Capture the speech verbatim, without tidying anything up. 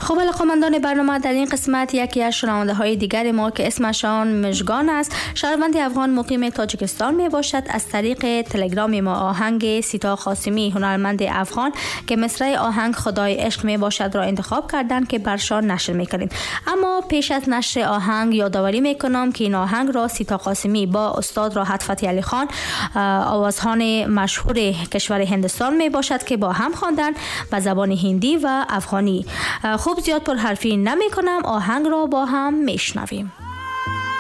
خب علاقه‌مندان برنامه، در این قسمت یکی از شنونده های دیگر ما که اسمشان مژگان است، شهروند افغان مقیم تاجیکستان می باشد، از طریق تلگرام ما آهنگ سیتا قاسمی هنرمند افغان که مصرع آهنگ خدای عشق می باشد را انتخاب کردند که برشان نشر میکنیم. اما پیش از نشر آهنگ یادآوری میکنم که این آهنگ را سیتا قاسمی با استاد راحت فتحی علی خان، آوازخوان مشهور کشور هندوستان می باشد که با هم خواندن به زبان هندی و افغانی. خوب زیاد پر حرفی نمی کنم، آهنگ را با هم میشنویم.